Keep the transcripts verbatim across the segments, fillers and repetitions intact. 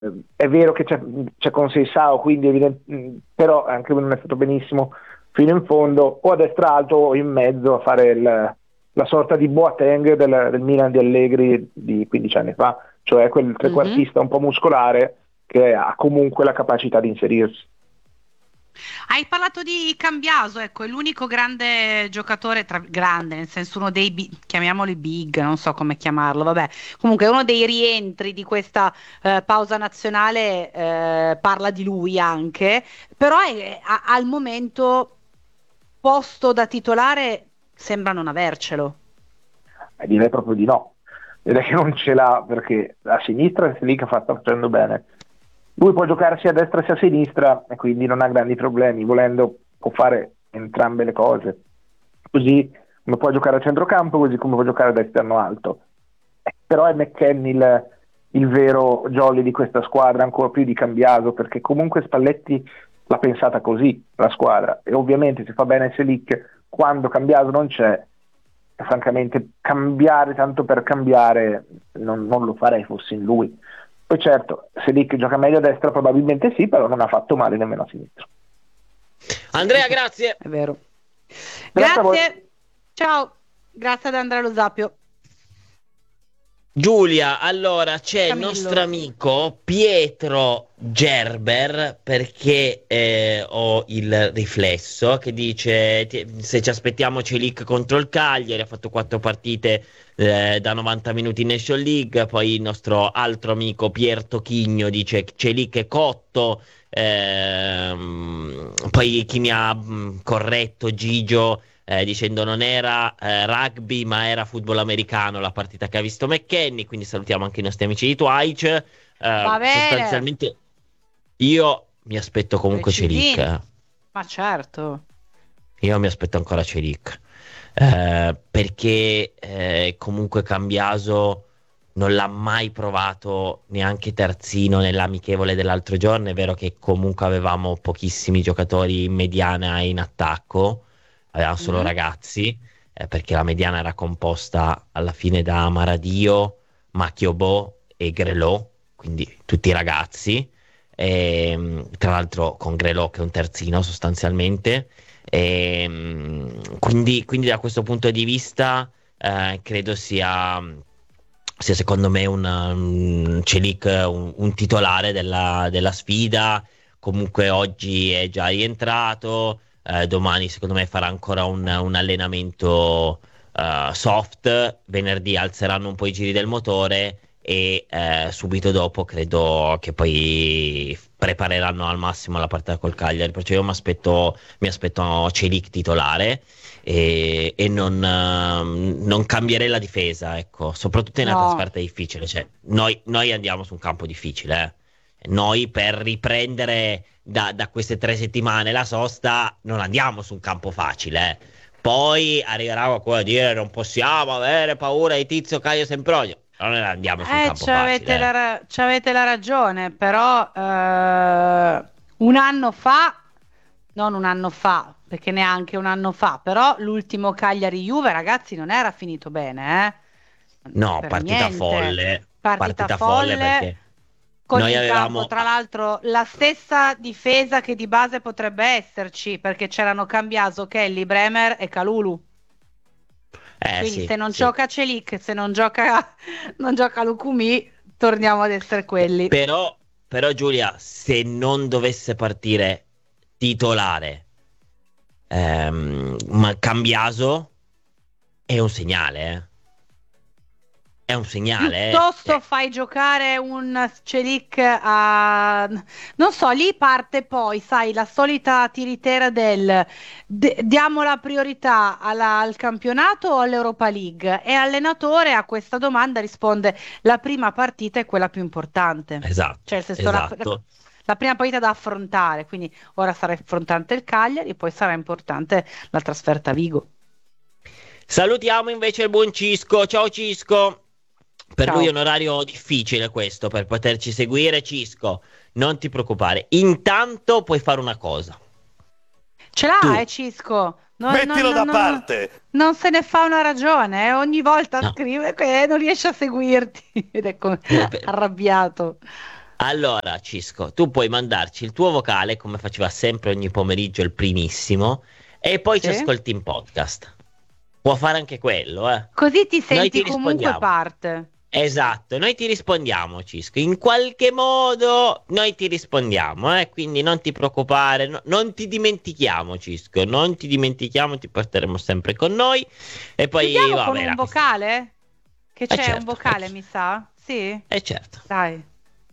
È vero che c'è, c'è Conceição, quindi evident- però anche lui non è stato benissimo fino in fondo, o a destra alto o in mezzo a fare il, la sorta di Boateng del, del Milan di Allegri di quindici anni fa, cioè quel Mhm. trequartista un po' muscolare che ha comunque la capacità di inserirsi. Hai parlato di Cambiaso, ecco, è l'unico grande giocatore, tra, grande, nel senso uno dei, bi- chiamiamoli big, non so come chiamarlo, vabbè, comunque uno dei rientri di questa eh, pausa nazionale, eh, parla di lui anche, però è- a- al momento posto da titolare sembra non avercelo. Eh, direi proprio di no, direi che non ce l'ha perché a sinistra è lì che fa sta facendo bene. Lui può giocare sia a destra sia a sinistra e quindi non ha grandi problemi, volendo può fare entrambe le cose. Così come può giocare a centrocampo, così come può giocare da esterno alto. Eh, Però è McKennie il, il vero jolly di questa squadra, ancora più di Cambiaso, perché comunque Spalletti l'ha pensata così, la squadra. E ovviamente si fa bene Selic quando Cambiaso non c'è. E francamente cambiare tanto per cambiare non, non lo farei fossi in lui. Poi certo, Selic gioca meglio a destra probabilmente sì, però non ha fatto male nemmeno a sinistra. Sì, Andrea, questo grazie. è vero. Grazie a voi. Grazie, ciao, grazie ad Andrea Lo Sapio. Giulia, allora c'è il nostro Camillo. amico Pietro Gerber, perché eh, ho il riflesso che dice ti- se ci aspettiamo Celic contro il Cagliari, ha fatto quattro partite eh, da novanta minuti in Nation League, poi il nostro altro amico Pier Tochigno dice Celic è cotto, ehm, poi chi mi ha mh, corretto Gigio eh, dicendo non era eh, rugby ma era football americano la partita che ha visto McKennie, quindi salutiamo anche i nostri amici di Twitch. Va Eh, bene, sostanzialmente io mi aspetto comunque Celic, decisini, eh. ma certo. Io mi aspetto ancora Celic, eh, perché eh, comunque Cambiaso non l'ha mai provato neanche terzino nell'amichevole dell'altro giorno. È vero che comunque avevamo pochissimi giocatori in mediana e in attacco, avevamo solo Mm? ragazzi, eh, perché la mediana era composta alla fine da Maradio, Macchiobò e Grelot, quindi tutti ragazzi, e, tra l'altro con Grelot che è un terzino sostanzialmente. E, quindi, quindi da questo punto di vista eh, credo sia, sia secondo me un, un Celic un, un titolare della, della sfida. Comunque oggi è già rientrato, eh, domani secondo me farà ancora un, un allenamento eh, soft, venerdì alzeranno un po' i giri del motore e eh, subito dopo credo che poi prepareranno al massimo la partita col Cagliari, perciò io mi aspetto, mi aspetto Celic titolare e, e non, ehm, non cambierei la difesa, ecco, soprattutto in una No, trasferta difficile, cioè noi, noi andiamo su un campo difficile, eh. Noi per riprendere da, da queste tre settimane la sosta non andiamo su un campo facile, eh. Poi arriverà qualcuno a dire non possiamo avere paura di Tizio Caio Sempronio. Non andiamo su un eh, campo c'avete facile, la, eh. ra- c'avete la ragione, però eh, un anno fa, non un anno fa, perché neanche un anno fa, però l'ultimo Cagliari-Juve, ragazzi, non era finito bene, eh? No, Per partita niente. folle, Partita partita folle folle, perché con noi in campo, avevamo... tra l'altro, la stessa difesa che di base potrebbe esserci, perché c'erano Cambiaso, Kelly, Bremer e Calulu. Eh Quindi sì, se non sì. gioca Celic, se non gioca, non gioca Lucumi, torniamo ad essere P- quelli. però, però Giulia, se non dovesse partire titolare, ehm, ma Cambiaso è un segnale, eh. È un segnale, Piuttosto eh. fai giocare un Celic a... Non so, lì parte poi, sai, la solita tiritera del d- diamo la priorità alla- al campionato o all'Europa League? E l'allenatore a questa domanda risponde la prima partita è quella più importante. Cioè, Esatto, nel senso, la, esatto. la prima partita da affrontare, quindi ora sarà importante il Cagliari, poi sarà importante la trasferta a Vigo. Salutiamo invece il buon Cisco. Ciao Cisco. Per lui è Ciao. un orario difficile questo, per poterci seguire. Cisco, non ti preoccupare. Intanto puoi fare una cosa. Ce l'ha, eh, Tu, Cisco. Non, non- Mettilo non- da non- parte. non se ne fa una ragione. eh. Ogni volta no, scrive che non riesce a seguirti ed è come eh, per- arrabbiato. Allora, Cisco, tu puoi mandarci il tuo vocale come faceva sempre ogni pomeriggio il primissimo e poi Sì. ci ascolti in podcast. Può fare anche quello, eh. Così ti Noi senti ti comunque rispondiamo. parte. Esatto, noi ti rispondiamo, Cisco. In qualche modo noi ti rispondiamo, eh? Quindi non ti preoccupare, no- non ti dimentichiamo, Cisco. Non ti dimentichiamo, ti porteremo sempre con noi. E poi Chiudiamo vabbè, con un la- vocale? Che c'è certo, un vocale, eh. mi sa? Sì? Eh certo. Dai.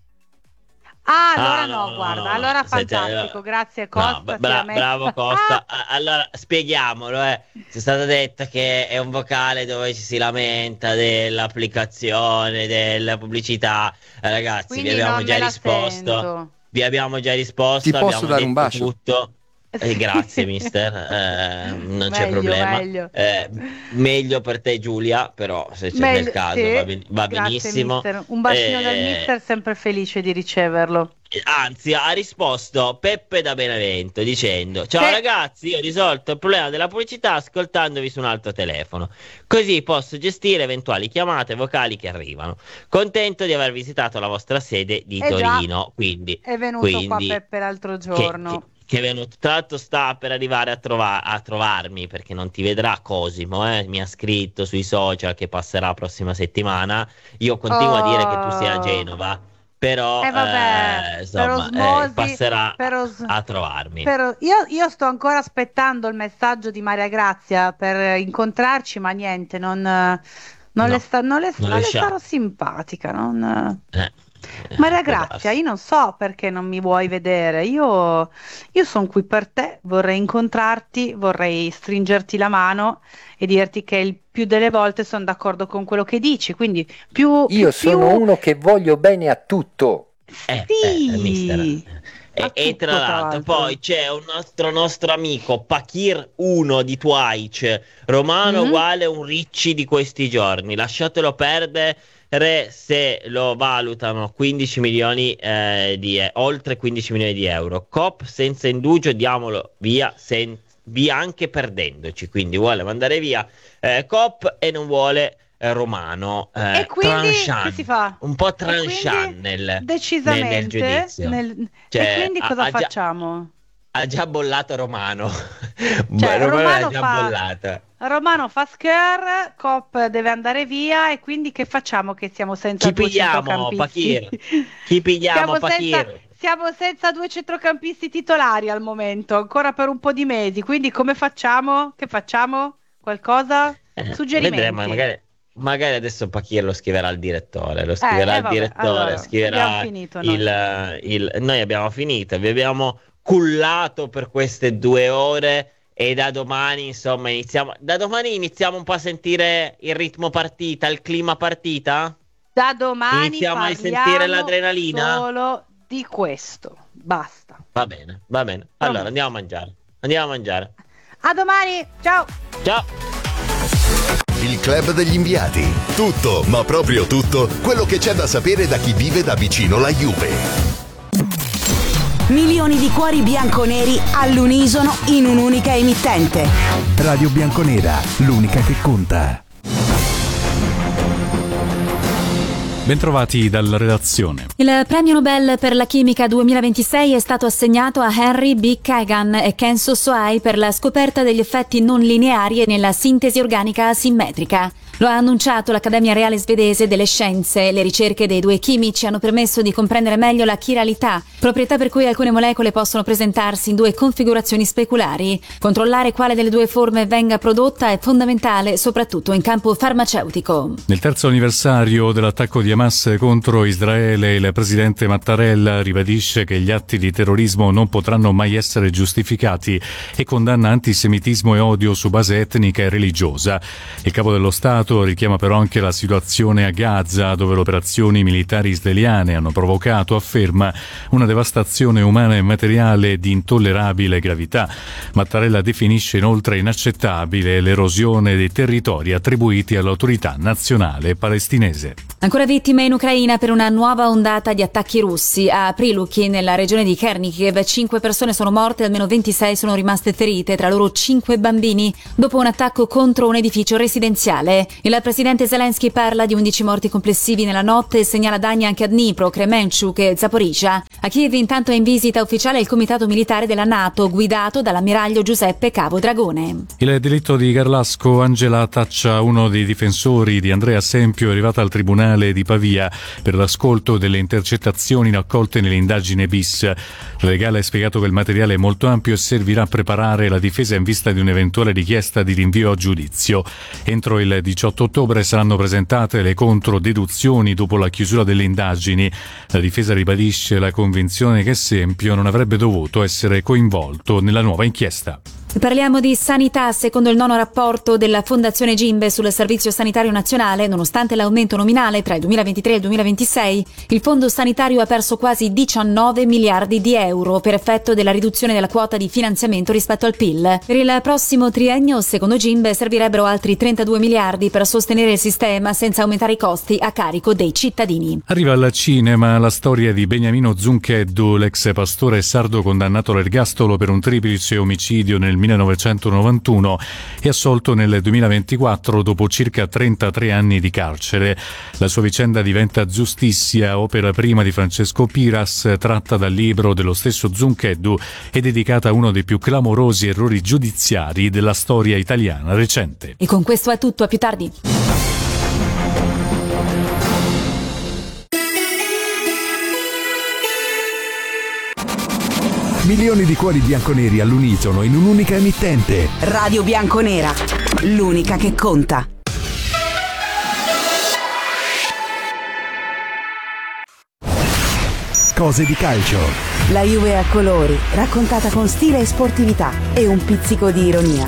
Ah, allora Ah, no, no, guarda, no, allora se- fantastico, se- grazie No, Costa. bra- si bra- è messo- bravo Costa. A- Allora, spieghiamolo, eh. C'è stato detto che è un vocale dove ci si lamenta dell'applicazione, della pubblicità. Eh, ragazzi, Quindi vi abbiamo non già me la risposto. sento. Vi abbiamo già risposto. Ti posso abbiamo dare un detto bacio? tutto. Eh, Sì. grazie, mister. Eh, non c'è Meglio, problema. meglio. Eh, meglio per te, Giulia, però se c'è Meglio- nel caso sì. va, ben- va Grazie, benissimo. mister. Un bacino dal Eh, mister, sempre felice di riceverlo. Anzi, ha risposto Peppe da Benevento dicendo: ciao Sì. ragazzi, io ho risolto il problema della pubblicità ascoltandovi su un altro telefono, così posso gestire eventuali chiamate vocali che arrivano. Contento di aver visitato la vostra sede di Eh già, Torino. Quindi, È venuto quindi qua Peppe l'altro che, giorno. che- che è venuto, tra l'altro sta per arrivare a, trova- a trovarmi, perché non ti vedrà Cosimo, eh? Mi ha scritto sui social che passerà la prossima settimana. Io continuo a dire che tu sei a Oh. Genova, però Eh, vabbè, eh, insomma, per eh, osmosi, passerà per os- a trovarmi. per- io, io sto ancora aspettando il messaggio di Maria Grazia per incontrarci, ma niente, non, non No, le, sta- non le- non non le riusciamo. starò simpatica. Non... Eh, Maria eh, può Grazia, darsi. io non so perché non mi vuoi vedere. Io, io sono qui per te, vorrei incontrarti, vorrei stringerti la mano e dirti che il più delle volte sono d'accordo con quello che dici. Quindi più, Io più, sono più- uno che voglio bene a tutto. Eh, Sì, eh, mister. E, a e tutto, tra tra l'altro l'altro. poi c'è un nostro, nostro amico Pakir uno di Twitch, Romano Mhm. uguale un Ricci di questi giorni, lasciatelo perdere se lo valutano quindici milioni eh, di e- oltre quindici milioni di euro. Cop senza indugio, diamolo via, sen- via anche perdendoci, quindi vuole mandare via eh, Cop e non vuole eh, Romano, eh, E quindi tranchant, che si fa? un po' E quindi, tranchant nel, nel, decisamente, nel giudizio. nel- Cioè, e quindi cosa ha- ha già- facciamo? Ha già bollato Romano. Cioè, Romano Romano l'ha già fa- bollata. Romano fa scare, Cop deve andare via e quindi che facciamo che siamo senza Chi due pigliamo, centrocampisti? Pakir? Chi pigliamo, Siamo senza, Pakir? siamo senza due centrocampisti titolari al momento, ancora per un po' di mesi, quindi come facciamo? Che facciamo? Qualcosa? Eh, Suggerimenti? vedremo, magari, magari adesso Pakir lo scriverà al direttore, lo scriverà eh, al vabbè, direttore, allora, scriverà abbiamo finito noi. il, il... Noi abbiamo finito, vi abbiamo cullato per queste due ore e da domani, insomma, iniziamo... Da domani iniziamo un po' a sentire il ritmo partita, il clima partita? Da domani Iniziamo a parliamo sentire l'adrenalina? solo di questo, basta. Va bene, va bene. Allora, andiamo a mangiare. Andiamo a mangiare. A domani, ciao! Ciao! Il club degli inviati. Tutto, ma proprio tutto, quello che c'è da sapere da chi vive da vicino la Juve. Milioni di cuori bianconeri all'unisono in un'unica emittente. Radio Bianconera, l'unica che conta. Bentrovati dalla redazione. Il premio Nobel per la chimica duemilaventisei è stato assegnato a Henry B. Kagan e Kenzo Soai per la scoperta degli effetti non lineari nella sintesi organica asimmetrica. Lo ha annunciato l'Accademia Reale Svedese delle Scienze. Le ricerche dei due chimici hanno permesso di comprendere meglio la chiralità, proprietà per cui alcune molecole possono presentarsi in due configurazioni speculari. Controllare quale delle due forme venga prodotta è fondamentale, soprattutto in campo farmaceutico. Nel terzo anniversario dell'attacco di Hamas contro Israele, il presidente Mattarella ribadisce che gli atti di terrorismo non potranno mai essere giustificati e condanna antisemitismo e odio su base etnica e religiosa. Il capo dello Stato richiama però anche la situazione a Gaza, dove le operazioni militari israeliane hanno provocato, afferma, una devastazione umana e materiale di intollerabile gravità. Mattarella definisce inoltre inaccettabile l'erosione dei territori attribuiti all'autorità nazionale palestinese. Ancora vittime in Ucraina per una nuova ondata di attacchi russi. A Priluki, nella regione di Chernihiv, cinque persone sono morte e almeno ventisei sono rimaste ferite, tra loro cinque bambini, dopo un attacco contro un edificio residenziale. Il presidente Zelensky parla di undici morti complessivi nella notte e segnala danni anche a Dnipro, Kremenchuk e Zaporizhzhia. A Kiev intanto è in visita ufficiale il comitato militare della NATO, guidato dall'ammiraglio Giuseppe Cavo Dragone. Il delitto di Garlasco, Angela Taccia, uno dei difensori di Andrea Sempio, è arrivata al tribunale di Pavia per l'ascolto delle intercettazioni raccolte nell'indagine bis. Il legale ha spiegato che il materiale è molto ampio e servirà a preparare la difesa in vista di un'eventuale richiesta di rinvio a giudizio. Entro il diciotto ottobre saranno presentate le controdeduzioni dopo la chiusura delle indagini. La difesa ribadisce la convinzione che Sempio non avrebbe dovuto essere coinvolto nella nuova inchiesta. Parliamo di sanità. Secondo il nono rapporto della Fondazione Gimbe sul Servizio Sanitario Nazionale, nonostante l'aumento nominale tra il duemilaventitré e il duemilaventisei, il fondo sanitario ha perso quasi diciannove miliardi di euro per effetto della riduzione della quota di finanziamento rispetto al P I L. Per il prossimo triennio, secondo Gimbe, servirebbero altri trentadue miliardi per sostenere il sistema senza aumentare i costi a carico dei cittadini. Arriva al cinema la storia di Beniamino Zuncheddu, l'ex pastore sardo condannato all'ergastolo per un triplice omicidio nel millenovecentonovantuno e assolto nel duemilaventiquattro dopo circa trentatré anni di carcere. La sua vicenda diventa giustizia, opera prima di Francesco Piras, tratta dal libro dello stesso Zuncheddu e dedicata a uno dei più clamorosi errori giudiziari della storia italiana recente. E con questo è tutto, a più tardi. Milioni di cuori bianconeri all'unisono in un'unica emittente. Radio Bianconera, l'unica che conta. Cose di calcio. La Juve a colori, raccontata con stile e sportività e un pizzico di ironia.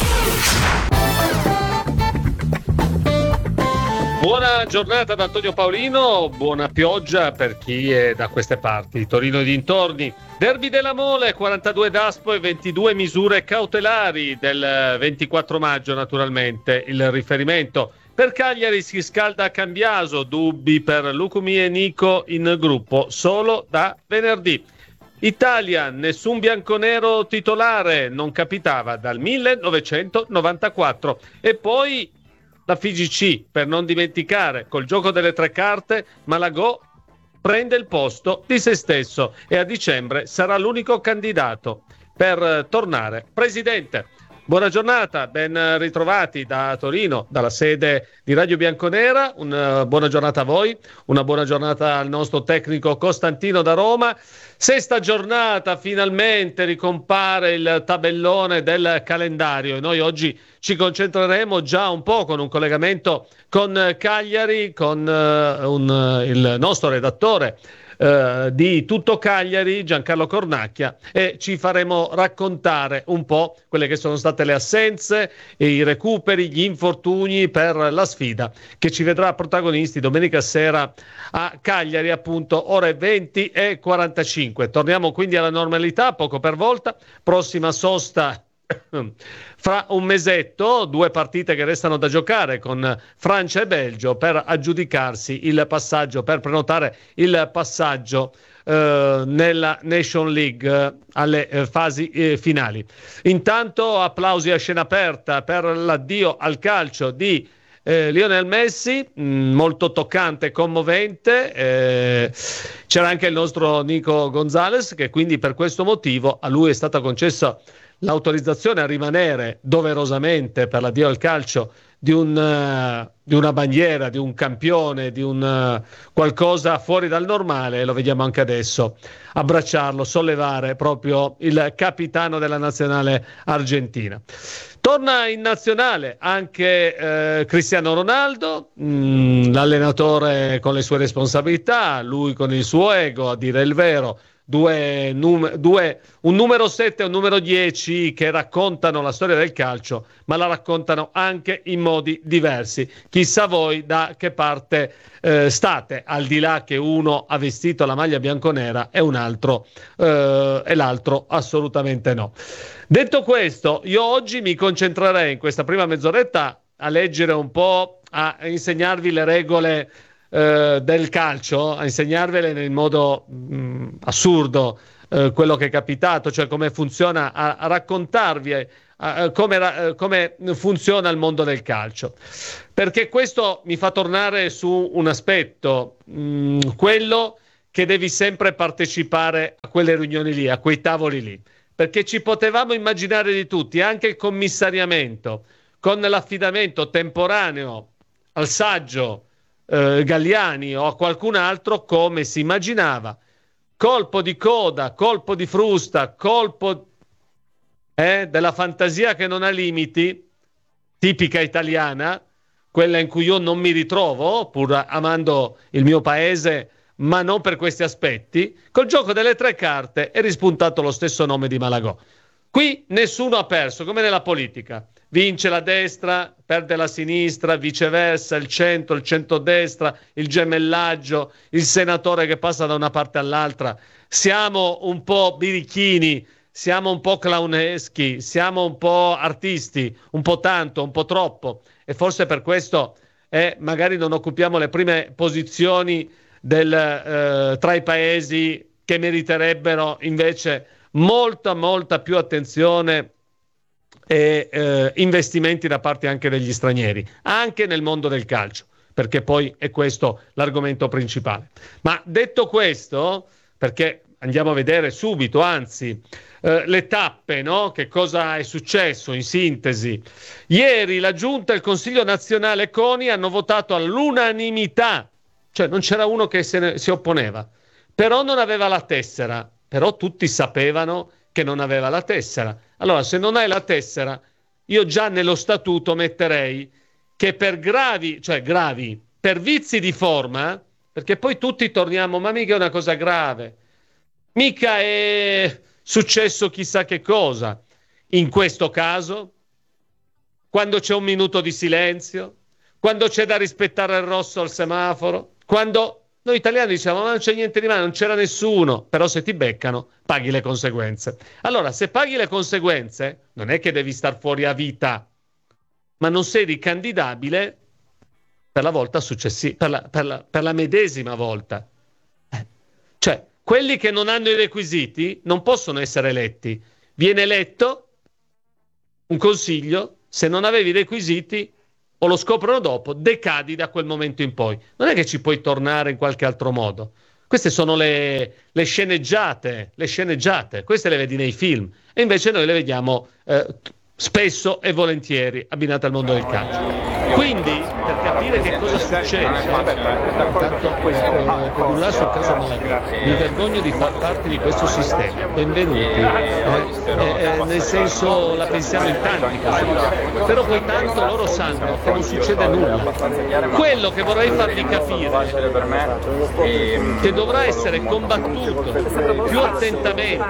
Buona giornata da Antonio Paolino, buona pioggia per chi è da queste parti, Torino e dintorni. Derby della Mole, quarantadue Daspo e ventidue misure cautelari del ventiquattro maggio, naturalmente il riferimento. Per Cagliari si scalda a Cambiaso, dubbi per Lucumi e Nico in gruppo solo da venerdì. Italia, nessun bianconero titolare, non capitava dal millenovecentonovantaquattro. E poi la F I G C, per non dimenticare, col gioco delle tre carte, Malagò prende il posto di se stesso e a dicembre sarà l'unico candidato per tornare presidente. Buona giornata, ben ritrovati da Torino, dalla sede di Radio Bianconera. Una buona giornata a voi, una buona giornata al nostro tecnico Costantino da Roma. Sesta giornata, finalmente ricompare il tabellone del calendario e noi oggi ci concentreremo già un po' con un collegamento con Cagliari, con uh, un, il nostro redattore Uh, di Tutto Cagliari, Giancarlo Cornacchia, e ci faremo raccontare un po' quelle che sono state le assenze, i recuperi, gli infortuni per la sfida che ci vedrà protagonisti domenica sera a Cagliari, appunto ore venti e quarantacinque. Torniamo quindi alla normalità, poco per volta, prossima sosta fra un mesetto, due partite che restano da giocare con Francia e Belgio per aggiudicarsi il passaggio, per prenotare il passaggio eh, nella Nation League eh, alle eh, fasi eh, finali. Intanto applausi a scena aperta per l'addio al calcio di Eh, Lionel Messi, mh, molto toccante e commovente. Eh, c'era anche il nostro Nico Gonzalez, che quindi per questo motivo a lui è stata concessa l'autorizzazione a rimanere doverosamente per l'addio al calcio di, un, uh, di una bandiera, di un campione, di un uh, qualcosa fuori dal normale, e lo vediamo anche adesso abbracciarlo, sollevare proprio il capitano della nazionale argentina. Torna in nazionale anche eh, Cristiano Ronaldo, mh, l'allenatore con le sue responsabilità, lui con il suo ego, a dire il vero. Due, num- due, un numero sette e un numero dieci che raccontano la storia del calcio, ma la raccontano anche in modi diversi. Chissà voi da che parte eh, state, al di là che uno ha vestito la maglia bianconera e un altro eh, e l'altro assolutamente no. Detto questo, io oggi mi concentrerei in questa prima mezz'oretta a leggere un po', a insegnarvi le regole Uh, del calcio, a insegnarvele nel modo mh, assurdo eh, quello che è capitato, cioè come funziona, a, a raccontarvi a, a, come, a, come funziona il mondo del calcio, perché questo mi fa tornare su un aspetto, mh, quello che devi sempre partecipare a quelle riunioni lì, a quei tavoli lì, perché ci potevamo immaginare di tutti, anche il commissariamento con l'affidamento temporaneo al saggio eh, Galliani o a qualcun altro, come si immaginava, colpo di coda, colpo di frusta, colpo eh, della fantasia che non ha limiti, tipica italiana, quella in cui io non mi ritrovo, pur amando il mio paese, ma non per questi aspetti. Col gioco delle tre carte è rispuntato lo stesso nome di Malagò. Qui nessuno ha perso, come nella politica. Vince la destra, perde la sinistra, viceversa, il centro, il centrodestra, il gemellaggio, il senatore che passa da una parte all'altra. Siamo un po' birichini, siamo un po' clowneschi, siamo un po' artisti, un po' tanto, un po' troppo. E forse per questo eh, magari non occupiamo le prime posizioni del, eh, tra i paesi che meriterebbero invece molta, molta più attenzione e eh, investimenti da parte anche degli stranieri, anche nel mondo del calcio, perché poi è questo l'argomento principale. Ma detto questo, perché andiamo a vedere subito, anzi, eh, le tappe, no? Che cosa è successo in sintesi? Ieri la Giunta e il Consiglio Nazionale CONI hanno votato all'unanimità, cioè non c'era uno che se ne, si opponeva, però non aveva la tessera, però tutti sapevano che non aveva la tessera. Allora, se non hai la tessera, io già nello statuto metterei che per gravi, cioè gravi, per vizi di forma, perché poi tutti torniamo, ma mica è una cosa grave, mica è successo chissà che cosa. In questo caso, quando c'è un minuto di silenzio, quando c'è da rispettare il rosso al semaforo, quando noi italiani diciamo ma non c'è niente di male, non c'era nessuno, però se ti beccano paghi le conseguenze. Allora, se paghi le conseguenze, non è che devi star fuori a vita, ma non sei ricandidabile per la volta successiva, per la, per la, per la medesima volta. Eh. Cioè, quelli che non hanno i requisiti non possono essere eletti. Viene eletto un consiglio, se non avevi i requisiti o lo scoprono dopo, decadi da quel momento in poi. Non è che ci puoi tornare in qualche altro modo. Queste sono le, le sceneggiate, le sceneggiate, queste le vedi nei film, e invece noi le vediamo eh, spesso e volentieri abbinate al mondo del calcio. Quindi, per capire che cosa succede, tanto eh, con sul caso Malagò, mi vergogno di far parte di questo sistema. Benvenuti, eh, eh, nel senso la pensiamo in tanti così, però poi tanto loro sanno che non succede nulla. Quello che vorrei farvi capire è che dovrà essere combattuto più attentamente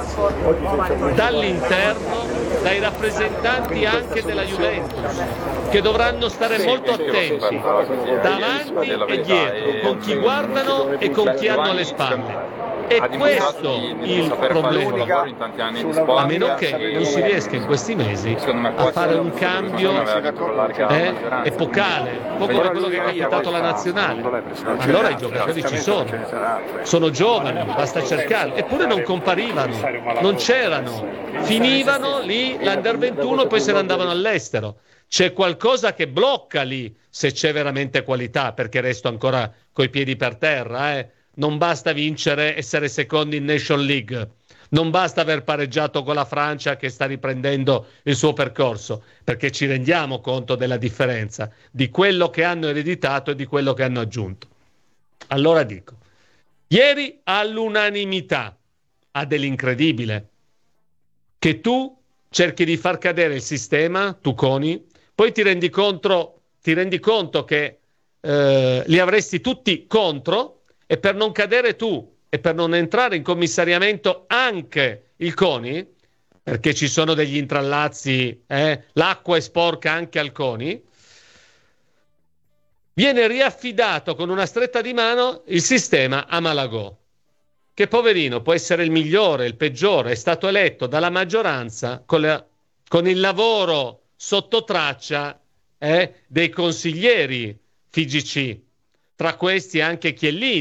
dall'interno, dai rappresentanti anche della Juventus, che dovranno stare molto attenti davanti e dietro, con chi guardano e con chi hanno alle spalle. È questo il problema, a meno che non si riesca in questi mesi a fare un cambio eh, epocale, un po' come quello che è capitato alla nazionale. Allora i giocatori ci sono, sono giovani, basta cercarli, eppure non comparivano, non c'erano, finivano lì l'Under ventuno e poi se ne andavano all'estero. C'è qualcosa che blocca lì, se c'è veramente qualità, perché resto ancora coi piedi per terra, eh. Non basta vincere, essere secondi in Nation League, non basta aver pareggiato con la Francia che sta riprendendo il suo percorso, perché ci rendiamo conto della differenza di quello che hanno ereditato e di quello che hanno aggiunto. Allora dico, ieri all'unanimità, ha dell'incredibile, che tu cerchi di far cadere il sistema, tu CONI, poi ti rendi conto, ti rendi conto che eh, li avresti tutti contro, e per non cadere tu e per non entrare in commissariamento anche il CONI, perché ci sono degli intrallazzi, eh, l'acqua è sporca anche al CONI, viene riaffidato con una stretta di mano il sistema a Malagò, che poverino può essere il migliore, il peggiore, è stato eletto dalla maggioranza con, la, con il lavoro sotto traccia eh, dei consiglieri F I G C, tra questi anche Chiellini,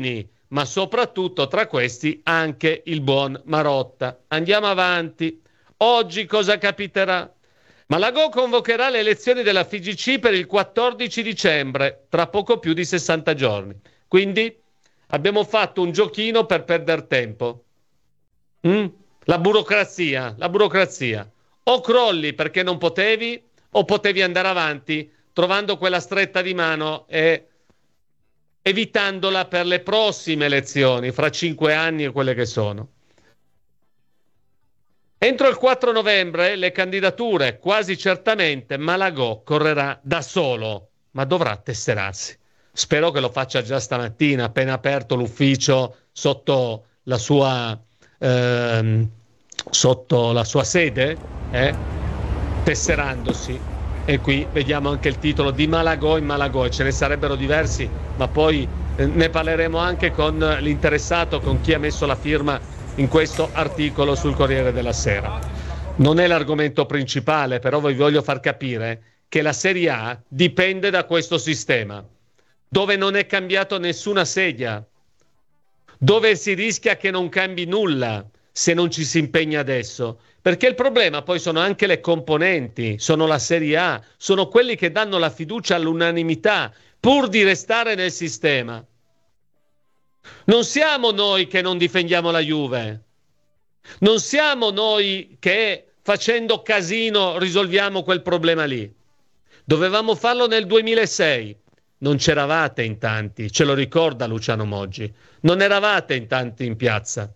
ma soprattutto tra questi anche il buon Marotta. Andiamo avanti. Oggi cosa capiterà? Malagò convocherà le elezioni della F I G C per il quattordici dicembre, tra poco più di sessanta giorni. Quindi abbiamo fatto un giochino per perdere tempo. Mm? La burocrazia, la burocrazia. O crolli perché non potevi, o potevi andare avanti trovando quella stretta di mano e evitandola per le prossime elezioni, fra cinque anni e quelle che sono. Entro il quattro novembre le candidature, quasi certamente Malagò correrà da solo, ma dovrà tesserarsi. Spero che lo faccia già stamattina, appena aperto l'ufficio sotto la sua, ehm, sotto la sua sede, eh, tesserandosi. E qui vediamo anche il titolo di Malagò in Malagò, e ce ne sarebbero diversi, ma poi eh, ne parleremo anche con l'interessato, con chi ha messo la firma in questo articolo sul Corriere della Sera. Non è l'argomento principale, però vi voglio far capire che la Serie A dipende da questo sistema, dove non è cambiato nessuna sedia, dove si rischia che non cambi nulla se non ci si impegna adesso. Perché il problema poi sono anche le componenti, sono la Serie A, sono quelli che danno la fiducia all'unanimità, pur di restare nel sistema. Non siamo noi che non difendiamo la Juve, non siamo noi che facendo casino risolviamo quel problema lì. Dovevamo farlo nel duemilasei, non c'eravate in tanti, ce lo ricorda Luciano Moggi, non eravate in tanti in piazza.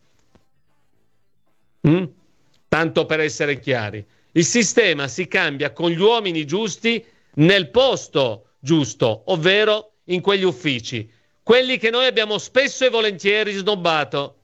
Mm? Tanto per essere chiari, il sistema si cambia con gli uomini giusti nel posto giusto, ovvero in quegli uffici, quelli che noi abbiamo spesso e volentieri snobbato.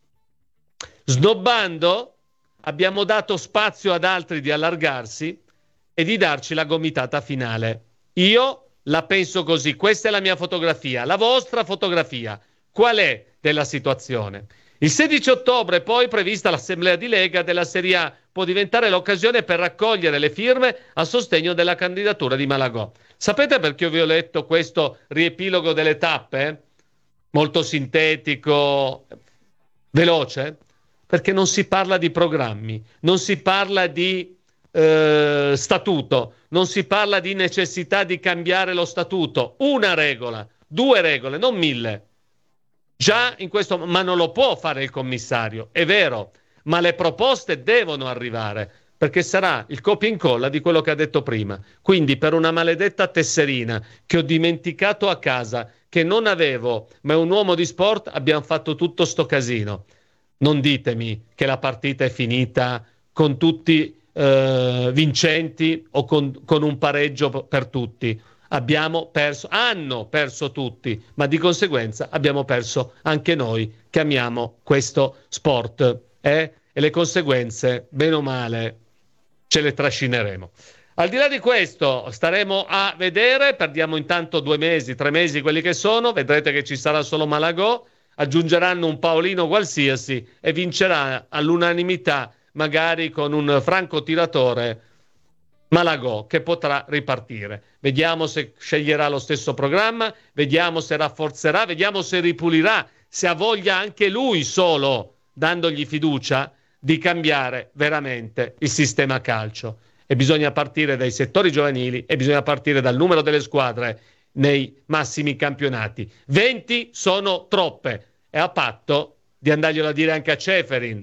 Snobbando abbiamo dato spazio ad altri di allargarsi e di darci la gomitata finale. Io la penso così, questa è la mia fotografia, la vostra fotografia. Qual è della situazione? Il sedici ottobre poi prevista l'assemblea di Lega della Serie A, può diventare l'occasione per raccogliere le firme a sostegno della candidatura di Malagò. Sapete perché vi ho letto questo riepilogo delle tappe? Molto sintetico, veloce? Perché non si parla di programmi, non si parla di eh, statuto, non si parla di necessità di cambiare lo statuto. Una regola, due regole, non mille. Già in questo, ma non lo può fare il commissario, è vero, ma le proposte devono arrivare, perché sarà il copia e incolla di quello che ha detto prima. Quindi per una maledetta tesserina che ho dimenticato a casa, che non avevo, ma è un uomo di sport, abbiamo fatto tutto sto casino. Non ditemi che la partita è finita con tutti eh, vincenti o con, con un pareggio per tutti. Abbiamo perso, hanno perso tutti, ma di conseguenza abbiamo perso anche noi che amiamo questo sport, eh? E le conseguenze, bene o male, ce le trascineremo. Al di là di questo, staremo a vedere, perdiamo intanto due mesi, tre mesi, quelli che sono, vedrete che ci sarà solo Malagò, aggiungeranno un Paolino qualsiasi e vincerà all'unanimità, magari con un francotiratore, Malagò, che potrà ripartire. Vediamo se sceglierà lo stesso programma, vediamo se rafforzerà, vediamo se ripulirà, se ha voglia anche lui solo, dandogli fiducia, di cambiare veramente il sistema calcio. E bisogna partire dai settori giovanili e bisogna partire dal numero delle squadre nei massimi campionati. venti sono troppe, e a patto di andarglielo a dire anche a Ceferin,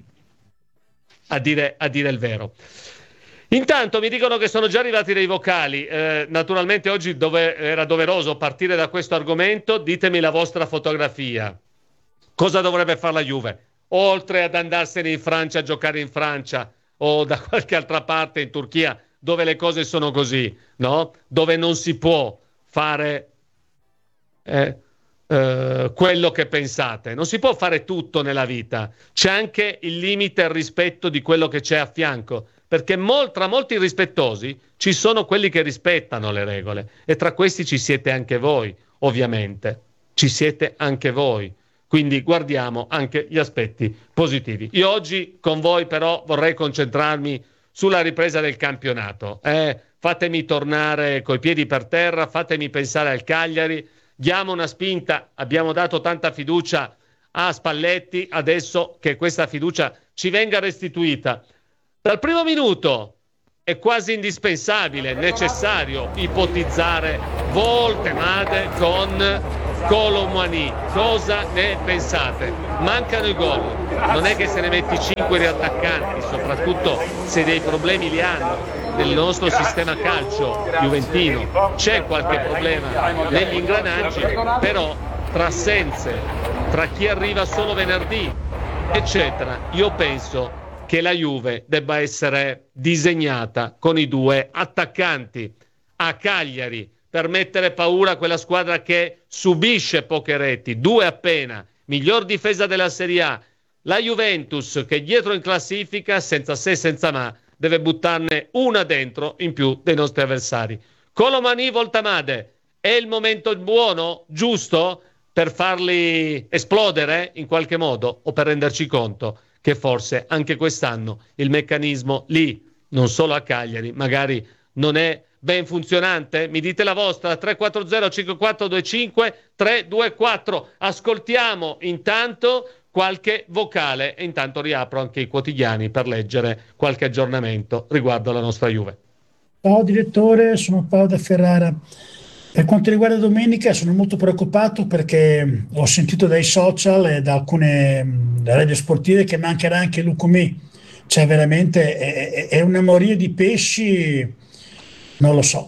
a dire, a dire il vero. Intanto mi dicono che sono già arrivati dei vocali, eh, naturalmente oggi dove era doveroso partire da questo argomento. Ditemi la vostra fotografia. Cosa dovrebbe fare la Juve? Oltre ad andarsene in Francia a giocare in Francia o da qualche altra parte in Turchia, dove le cose sono così, no? Dove non si può fare eh, eh, quello che pensate. Non si può fare tutto nella vita. C'è anche il limite e il rispetto di quello che c'è a fianco. Perché mol, tra molti rispettosi ci sono quelli che rispettano le regole, e tra questi ci siete anche voi, ovviamente, ci siete anche voi, quindi guardiamo anche gli aspetti positivi. Io oggi con voi però vorrei concentrarmi sulla ripresa del campionato, eh, fatemi tornare coi piedi per terra, fatemi pensare al Cagliari, diamo una spinta, abbiamo dato tanta fiducia a Spalletti adesso che questa fiducia ci venga restituita. Dal primo minuto è quasi indispensabile, necessario ipotizzare Voltemade con Kolo Muani. Cosa ne pensate? Mancano i gol, non è che se ne metti cinque riattaccanti, soprattutto se dei problemi li hanno nel nostro sistema calcio juventino, c'è qualche problema negli ingranaggi, però tra assenze, tra chi arriva solo venerdì, eccetera, io penso che la Juve debba essere disegnata con i due attaccanti a Cagliari per mettere paura a quella squadra che subisce poche reti, due appena, miglior difesa della Serie A. La Juventus che dietro in classifica, senza se senza ma, deve buttarne una dentro in più dei nostri avversari. Kolo Muani, Voltemade, è il momento buono, giusto, per farli esplodere in qualche modo o per renderci conto che forse anche quest'anno il meccanismo lì, non solo a Cagliari, magari non è ben funzionante? Mi dite la vostra, tre quattro zero cinque quattro due cinque tre due quattro. Ascoltiamo intanto qualche vocale e intanto riapro anche i quotidiani per leggere qualche aggiornamento riguardo alla nostra Juve. Ciao direttore, sono Paolo da Ferrara. Per quanto riguarda domenica sono molto preoccupato perché ho sentito dai social e da alcune radio sportive che mancherà anche Lucumí, cioè veramente è, è una moria di pesci, non lo so,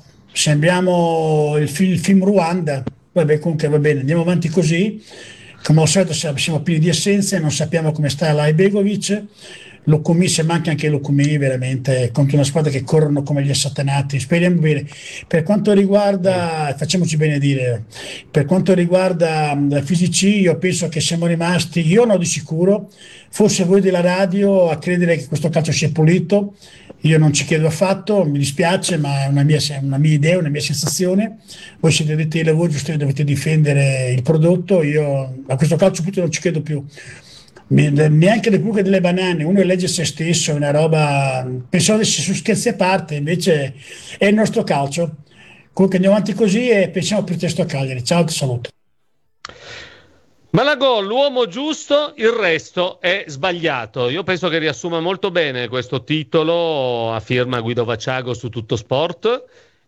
sembriamo il film, il film Ruanda. Vabbè, comunque va bene, andiamo avanti così, come al solito siamo pieni di assenze, non sappiamo come sta Lajbegovic. Lucumí, se manca anche Lucumí, veramente contro una squadra che corrono come gli assatanati. Speriamo bene. Per quanto riguarda, facciamoci benedire, per quanto riguarda la Fisici, io penso che siamo rimasti, io no di sicuro, forse voi della radio a credere che questo calcio sia pulito. Io non ci credo affatto, mi dispiace, ma è una mia, una mia idea, una mia sensazione. Voi siete addetti ai lavori, giusto, dovete difendere il prodotto. Io a questo calcio pulito non ci credo più. Neanche le buche delle banane, uno elegge se stesso, è una roba, pensavo che su scherzi a parte, invece è il nostro calcio. Comunque andiamo avanti così e pensiamo piuttosto a Cagliari. Ciao, ti saluto. Malagò, l'uomo giusto, il resto è sbagliato. Io penso che riassuma molto bene questo titolo a firma Guido Vaciago su Tutto Sport,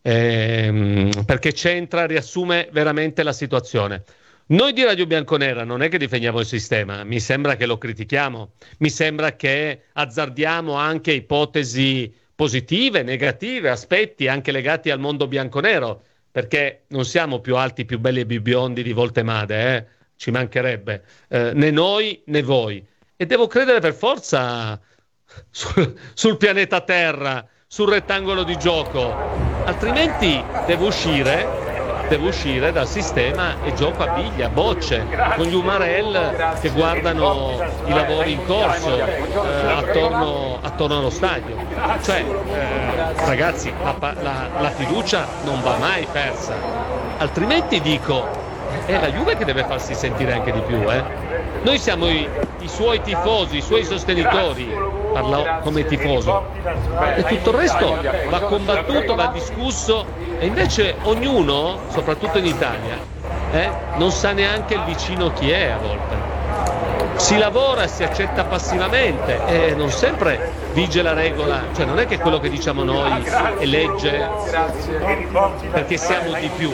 ehm, perché centra, riassume veramente la situazione. Noi di Radio Bianconera non è che difendiamo il sistema, mi sembra che lo critichiamo, mi sembra che azzardiamo anche ipotesi positive, negative, aspetti anche legati al mondo bianconero, perché non siamo più alti, più belli e più biondi di Voltemade, eh? Ci mancherebbe, eh, né noi né voi. E devo credere per forza sul, sul pianeta Terra, sul rettangolo di gioco, altrimenti devo uscire... devo uscire dal sistema e gioco a biglia, bocce, con gli Umarell che guardano i lavori in corso eh, attorno, attorno allo stadio. Cioè, eh, ragazzi, la, la, la fiducia non va mai persa, altrimenti dico, è la Juve che deve farsi sentire anche di più. Eh? Noi siamo i, i suoi tifosi, i suoi sostenitori, parlo come tifoso, e tutto il resto va combattuto, va discusso, e invece ognuno, soprattutto in Italia, eh, non sa neanche il vicino chi è a volte. Si lavora, si accetta passivamente e non sempre vige la regola, cioè non è che quello che diciamo noi è legge, perché siamo di più,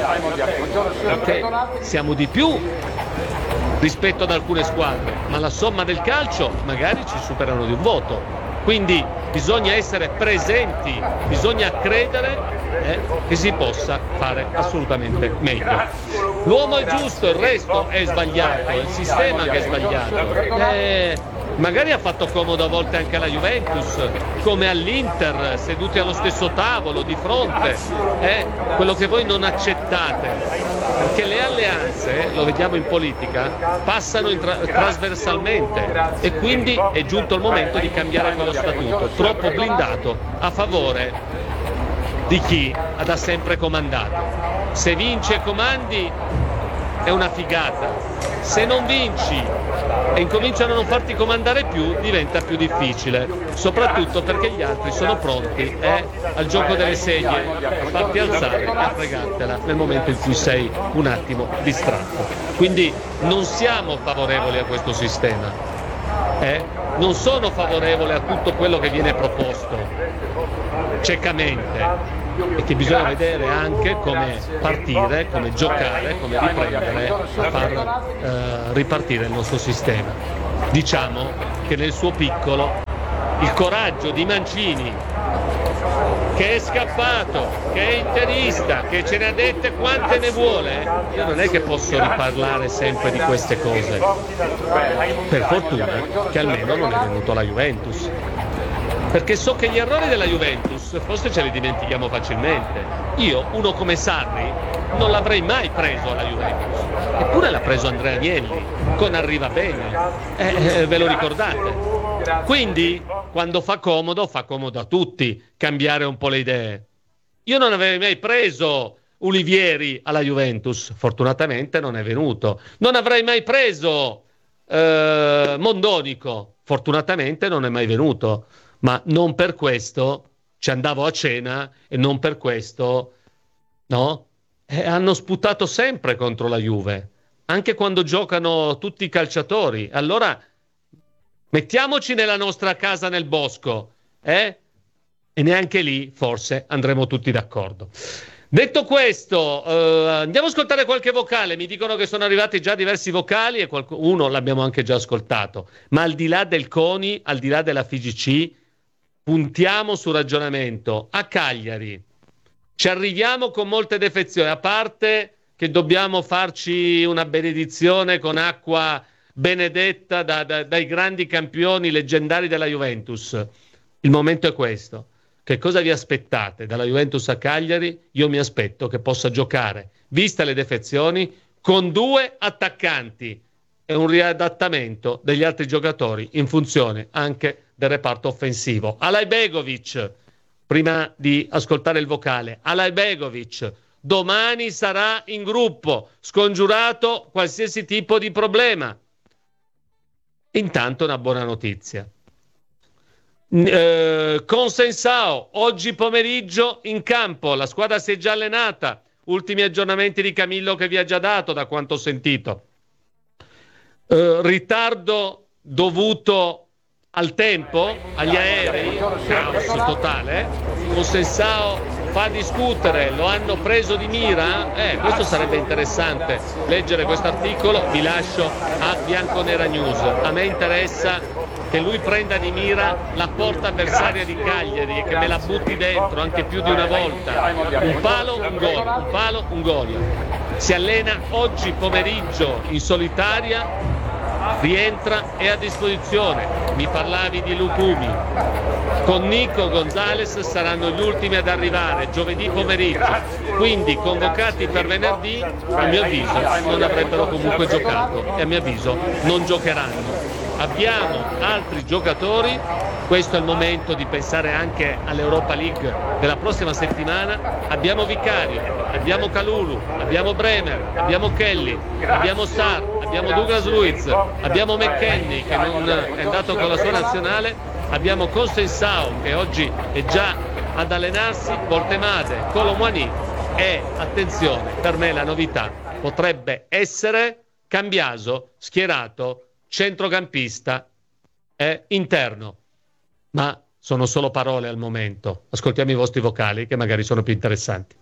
okay? Siamo di più rispetto ad alcune squadre, ma la somma del calcio magari ci superano di un voto. Quindi bisogna essere presenti, bisogna credere eh, che si possa fare assolutamente meglio. L'uomo è giusto, il resto è sbagliato, è il sistema che è sbagliato. Eh, magari ha fatto comodo a volte anche alla Juventus, come all'Inter, seduti allo stesso tavolo, di fronte, eh, quello che voi non accettate. Perché le alleanze, lo vediamo in politica, passano in tra- trasversalmente e quindi è giunto il momento di cambiare quello statuto, troppo blindato a favore di chi ha da sempre comandato. Se vince e comandi è una figata, se non vinci e incominciano a non farti comandare più, diventa più difficile, soprattutto perché gli altri sono pronti eh, al gioco delle sedie, a farti alzare e a fregartela nel momento in cui sei un attimo distratto. Quindi non siamo favorevoli a questo sistema, eh? non sono favorevole a tutto quello che viene proposto ciecamente, e che bisogna vedere anche come partire, come giocare, come riprendere a far eh, ripartire il nostro sistema. Diciamo che nel suo piccolo il coraggio di Mancini, che è scappato, che è interista, che ce ne ha dette quante ne vuole, io non è che posso riparlare sempre di queste cose. Per fortuna che almeno non è venuto la Juventus, perché so che gli errori della Juventus forse ce li dimentichiamo facilmente. Io, uno come Sarri, non l'avrei mai preso alla Juventus, eppure l'ha preso Andrea Agnelli con Arriva Bene, eh, eh, ve lo ricordate? Quindi quando fa comodo, fa comodo a tutti cambiare un po' le idee. Io non avrei mai preso Olivieri alla Juventus, fortunatamente non è venuto. Non avrei mai preso eh, Mondonico, fortunatamente non è mai venuto. Ma non per questo ci andavo a cena e non per questo, no? Eh, hanno sputato sempre contro la Juve, anche quando giocano tutti i calciatori. Allora mettiamoci nella nostra casa nel bosco, eh? E neanche lì forse andremo tutti d'accordo. Detto questo, eh, andiamo a ascoltare qualche vocale. Mi dicono che sono arrivati già diversi vocali e qualcuno l'abbiamo anche già ascoltato. Ma al di là del CONI, al di là della F I G C, puntiamo sul ragionamento. A Cagliari ci arriviamo con molte defezioni, a parte che dobbiamo farci una benedizione con acqua benedetta da, da, dai grandi campioni leggendari della Juventus. Il momento è questo. Che cosa vi aspettate dalla Juventus a Cagliari? Io mi aspetto che possa giocare, viste le defezioni, con due attaccanti e un riadattamento degli altri giocatori in funzione anche del reparto offensivo. Alajbegovic, prima di ascoltare il vocale, Alajbegovic domani sarà in gruppo, scongiurato qualsiasi tipo di problema. Intanto una buona notizia. Eh, Consensao oggi pomeriggio in campo, la squadra si è già allenata, ultimi aggiornamenti di Camillo che vi ha già dato da quanto ho sentito. Eh, ritardo dovuto al tempo, agli aerei, caos totale. Consensao fa discutere, lo hanno preso di mira? Eh, questo sarebbe interessante leggere questo articolo. Vi lascio a Bianconera News. A me interessa che lui prenda di mira la porta avversaria di Cagliari e che me la butti dentro anche più di una volta. Un palo, un gol, un palo, un gol. Si allena oggi pomeriggio in solitaria, rientra e a disposizione. Mi parlavi di Lucumi. Con Nico Gonzalez saranno gli ultimi ad arrivare giovedì pomeriggio, quindi convocati per venerdì, a mio avviso non avrebbero comunque giocato e a mio avviso non giocheranno. Abbiamo altri giocatori, questo è il momento di pensare anche all'Europa League della prossima settimana. Abbiamo Vicario, abbiamo Kalulu, abbiamo Bremer, abbiamo Kelly, abbiamo Sarr, abbiamo Douglas Luiz, abbiamo McKennie che non è andato con la sua nazionale, abbiamo Consensao che oggi è già ad allenarsi, Voltemade, Colomwani e, attenzione, per me la novità potrebbe essere Cambiaso schierato centrocampista e interno, ma sono solo parole al momento. Ascoltiamo i vostri vocali che magari sono più interessanti.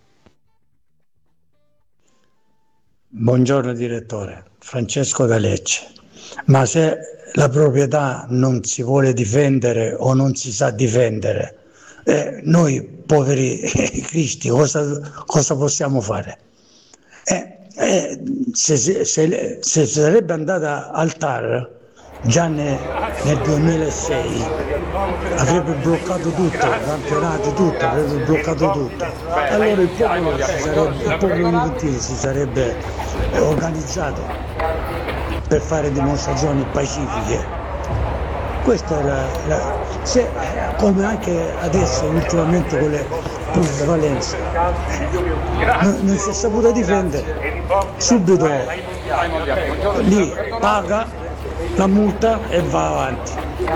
Buongiorno direttore, Francesco da Lecce. Ma se la proprietà non si vuole difendere o non si sa difendere, eh, noi poveri cristi cosa, cosa possiamo fare? Eh, eh, se, se, se, se sarebbe andata al T A R già ne, nel duemilasei avrebbe bloccato tutto, i campionati, tutto, avrebbe bloccato tutto. Allora il popolo, si sarebbe, il popolo juventino si sarebbe organizzato per fare dimostrazioni pacifiche. Questo è la, la se, come anche adesso ultimamente con le plusvalenze non, non si è saputo difendere, subito lì paga la multa e va avanti.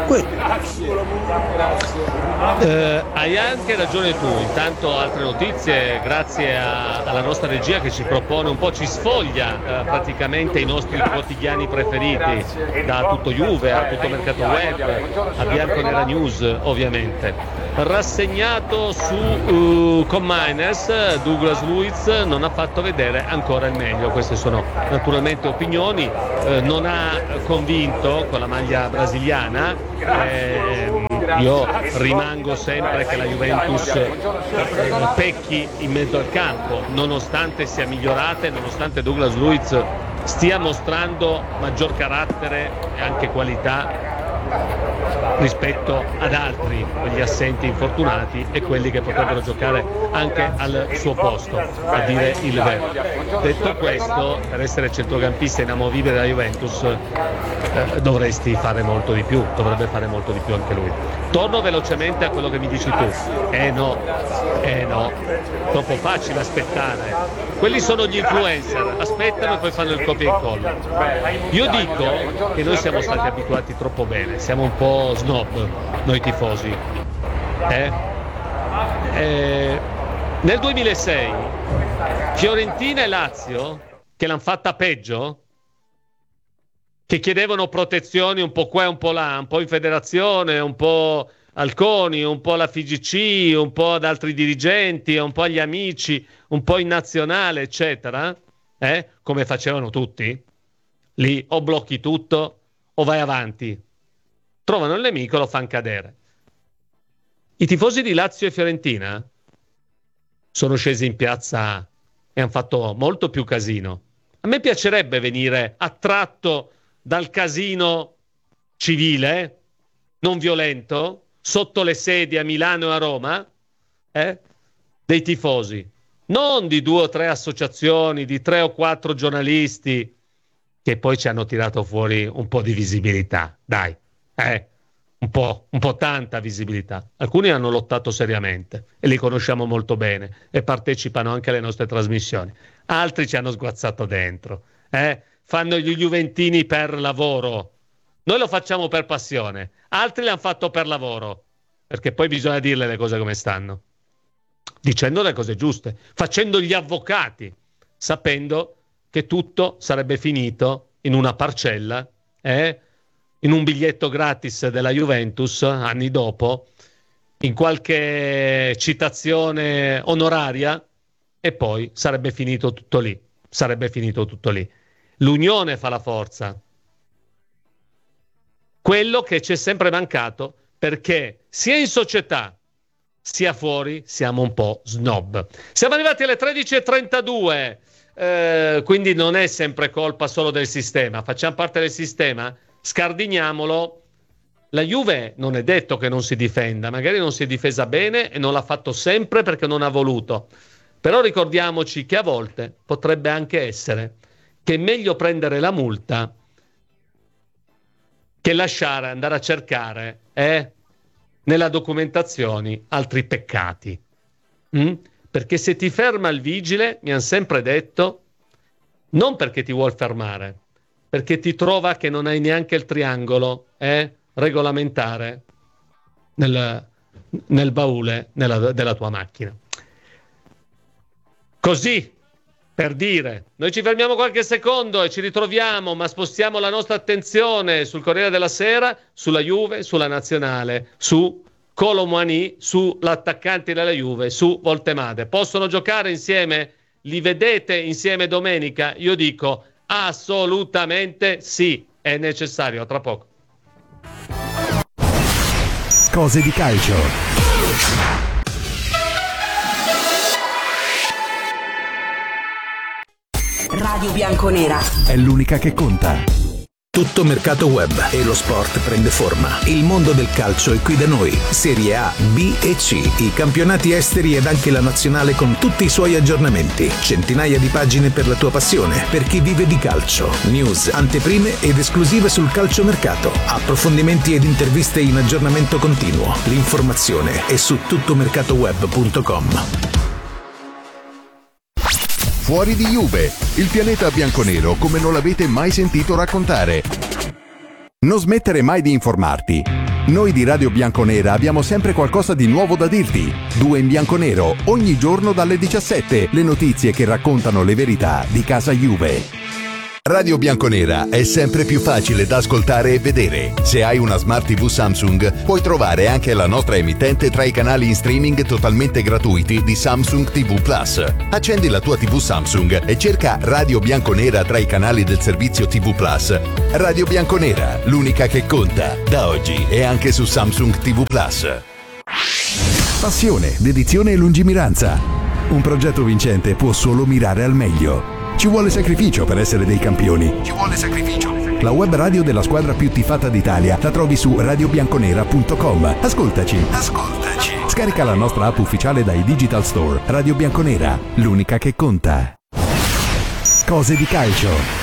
Eh, hai anche ragione tu. Intanto altre notizie, grazie a, alla nostra regia che ci propone un po', ci sfoglia eh, praticamente i nostri quotidiani preferiti, da tutto Juve a tutto Mercato Web a Bianconera News ovviamente. Rassegnato su uh, Commines, Douglas Luiz non ha fatto vedere ancora il meglio, queste sono naturalmente opinioni, eh, non ha convinto con la maglia brasiliana. Eh, io rimango sempre che la Juventus eh, pecchi in mezzo al campo, nonostante sia migliorata e nonostante Douglas Luiz stia mostrando maggior carattere e anche qualità rispetto ad altri, quegli assenti infortunati e quelli che potrebbero giocare anche al suo posto, a dire il vero. Detto questo, per essere centrocampista inamovibile della Juventus eh, dovresti fare molto di più, dovrebbe fare molto di più anche lui. Torno velocemente a quello che mi dici tu. Eh no, eh no, troppo facile aspettare. Quelli sono gli influencer, aspettano e poi fanno il copia e incolla. Io dico che noi siamo stati abituati troppo bene, siamo un po' snob noi tifosi. Eh? Eh, nel duemilasei Fiorentina e Lazio, che l'hanno fatta peggio, che chiedevano protezioni un po' qua e un po' là, un po' in federazione, un po' al CONI, un po' alla F I G C, un po' ad altri dirigenti, un po' agli amici, un po' in nazionale, eccetera, eh? Come facevano tutti, lì o blocchi tutto o vai avanti. Trovano il nemico, lo fanno cadere. I tifosi di Lazio e Fiorentina sono scesi in piazza e hanno fatto molto più casino. A me piacerebbe venire attratto dal casino civile, non violento, sotto le sedie a Milano e a Roma, eh, dei tifosi, non di due o tre associazioni, di tre o quattro giornalisti che poi ci hanno tirato fuori un po' di visibilità, dai, eh, un po', un po' tanta visibilità. Alcuni hanno lottato seriamente e li conosciamo molto bene e partecipano anche alle nostre trasmissioni. Altri ci hanno sguazzato dentro, eh, fanno gli juventini per lavoro. Noi lo facciamo per passione, altri l'hanno fatto per lavoro, perché poi bisogna dirle le cose come stanno, dicendo le cose giuste, facendo gli avvocati, sapendo che tutto sarebbe finito in una parcella, eh, in un biglietto gratis della Juventus anni dopo, in qualche citazione onoraria, e poi sarebbe finito tutto lì, sarebbe finito tutto lì. L'unione fa la forza. Quello che ci è sempre mancato, perché sia in società sia fuori siamo un po' snob. Siamo arrivati alle tredici e trentadue, eh, quindi non è sempre colpa solo del sistema, facciamo parte del sistema, scardiniamolo. La Juve non è detto che non si difenda, magari non si è difesa bene e non l'ha fatto sempre perché non ha voluto, però ricordiamoci che a volte potrebbe anche essere che è meglio prendere la multa che lasciare andare a cercare eh, nella documentazione altri peccati. Mm? Perché se ti ferma il vigile, mi hanno sempre detto, non perché ti vuol fermare, perché ti trova che non hai neanche il triangolo eh, regolamentare nel, nel baule nella, della tua macchina. Così, per dire, noi ci fermiamo qualche secondo e ci ritroviamo, ma spostiamo la nostra attenzione sul Corriere della Sera, sulla Juve, sulla Nazionale, su Kolo Muani, sull'attaccante della Juve, su Voltemade. Possono giocare insieme? Li vedete insieme domenica? Io dico assolutamente sì, è necessario. Tra poco. Cose di calcio. Radio Bianconera È l'unica che conta. Tutto mercato web e lo sport prende forma. Il mondo del calcio è qui da noi. Serie A, B e C, i campionati esteri ed anche la nazionale con tutti i suoi aggiornamenti. Centinaia di pagine per la tua passione, per chi vive di calcio. News, anteprime ed esclusive sul calciomercato. Approfondimenti ed interviste in aggiornamento continuo. L'informazione è su tuttomercatoweb punto com. Fuori di Juve, il pianeta bianconero come non l'avete mai sentito raccontare. Non smettere mai di informarti. Noi di Radio Bianconera abbiamo sempre qualcosa di nuovo da dirti. Due in bianconero, ogni giorno dalle diciassette, le notizie che raccontano le verità di casa Juve. Radio Bianconera è sempre più facile da ascoltare e vedere. Se hai una Smart tivù Samsung, puoi trovare anche la nostra emittente tra i canali in streaming totalmente gratuiti di Samsung ti vu Plus. Accendi la tua tivù Samsung e cerca Radio Bianconera tra i canali del servizio ti vu Plus. Radio Bianconera, l'unica che conta. Da oggi è anche su Samsung ti vu Plus. Passione, dedizione e lungimiranza. Un progetto vincente può solo mirare al meglio. Ci vuole sacrificio per essere dei campioni. Ci vuole sacrificio. La web radio della squadra più tifata d'Italia la trovi su radio bianconera punto com. Ascoltaci. Ascoltaci. Scarica la nostra app ufficiale dai Digital Store. Radio Bianconera, l'unica che conta. Cose di calcio.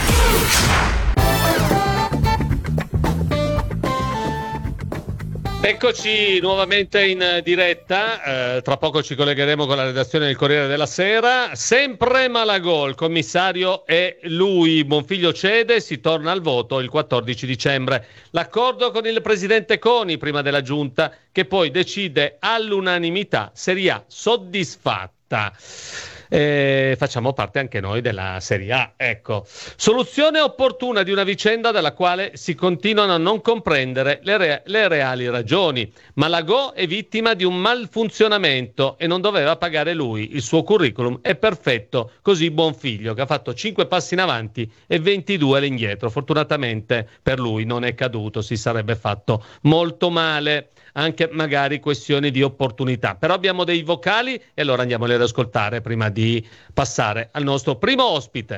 Eccoci nuovamente in diretta, eh, tra poco ci collegheremo con la redazione del Corriere della Sera. Sempre Malagò, il commissario è lui, Bonfiglio cede, si torna al voto il quattordici dicembre. L'accordo con il presidente Coni prima della giunta, che poi decide all'unanimità Serie A soddisfatta. Eh, facciamo parte anche noi della Serie A, ecco. Soluzione opportuna di una vicenda dalla quale si continuano a non comprendere le, re- le reali ragioni. Malagò è vittima di un malfunzionamento e non doveva pagare lui. Il suo curriculum è perfetto, così Bonfiglio, che ha fatto cinque passi in avanti e ventidue all'indietro. Fortunatamente per lui non è caduto, si sarebbe fatto molto male. Anche magari questioni di opportunità. Però abbiamo dei vocali e allora andiamoli ad ascoltare prima di passare al nostro primo ospite.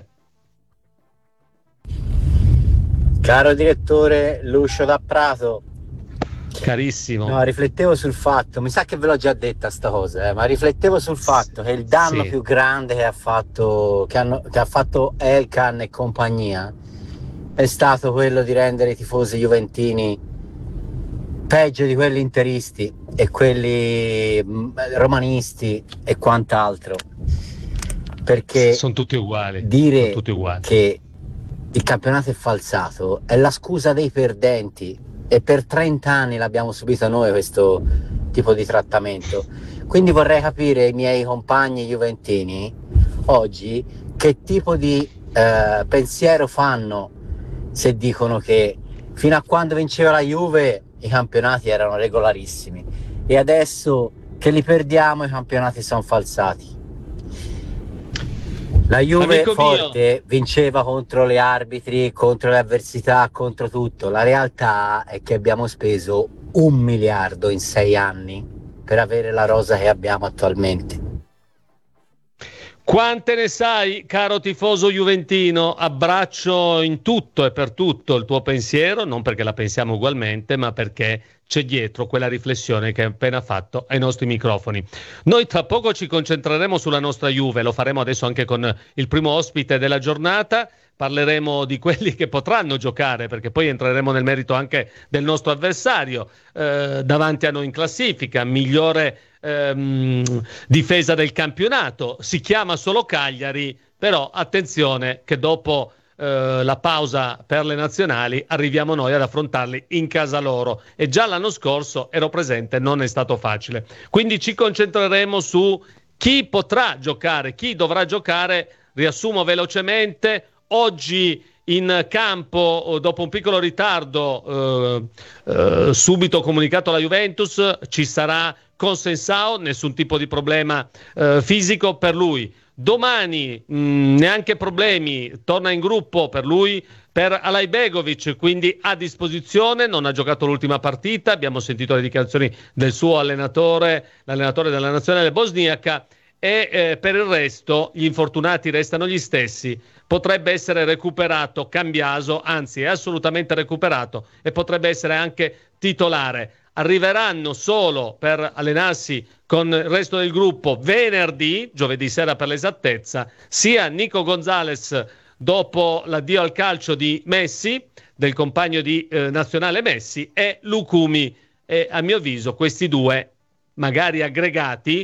Caro direttore Lucio da Prato. Carissimo. No, riflettevo sul fatto, mi sa che ve l'ho già detta sta cosa, eh, ma riflettevo sul fatto che il danno sì. più grande che ha fatto che, hanno, che ha fatto Elkann e compagnia è stato quello di rendere i tifosi juventini peggio di quelli interisti e quelli romanisti e quant'altro, perché sono tutti uguali. Dire tutti uguali. Che il campionato è falsato è la scusa dei perdenti e per trenta anni l'abbiamo subito noi questo tipo di trattamento. Quindi vorrei capire i miei compagni juventini oggi che tipo di eh, pensiero fanno se dicono che fino a quando vinceva la Juve i campionati erano regolarissimi e adesso che li perdiamo i campionati sono falsati. La Juve Amico forte mio. vinceva contro le arbitri, contro le avversità, contro tutto. La realtà è che abbiamo speso un miliardo in sei anni per avere la rosa che abbiamo attualmente. Quante ne sai, caro tifoso juventino? Abbraccio in tutto e per tutto il tuo pensiero, non perché la pensiamo ugualmente, ma perché c'è dietro quella riflessione che hai appena fatto ai nostri microfoni. Noi tra poco ci concentreremo sulla nostra Juve, lo faremo adesso anche con il primo ospite della giornata. Parleremo di quelli che potranno giocare, perché poi entreremo nel merito anche del nostro avversario eh, davanti a noi in classifica, migliore ehm, difesa del campionato. Si chiama solo Cagliari, però attenzione che dopo eh, la pausa per le nazionali arriviamo noi ad affrontarli in casa loro. E già l'anno scorso ero presente, non è stato facile. Quindi ci concentreremo su chi potrà giocare, chi dovrà giocare. Riassumo velocemente. Oggi in campo, dopo un piccolo ritardo, eh, eh, subito comunicato alla Juventus, ci sarà Consensao, nessun tipo di problema eh, fisico per lui. Domani mh, neanche problemi, torna in gruppo per lui, per Alajbegovic, quindi a disposizione, non ha giocato l'ultima partita, abbiamo sentito le dichiarazioni del suo allenatore, l'allenatore della nazionale bosniaca, e eh, per il resto gli infortunati restano gli stessi. Potrebbe essere recuperato Cambiaso, anzi è assolutamente recuperato e potrebbe essere anche titolare. Arriveranno solo per allenarsi con il resto del gruppo venerdì, giovedì sera per l'esattezza, sia Nico Gonzalez dopo l'addio al calcio di Messi, del compagno di eh, nazionale Messi, e Lukumi. E a mio avviso questi due, magari aggregati,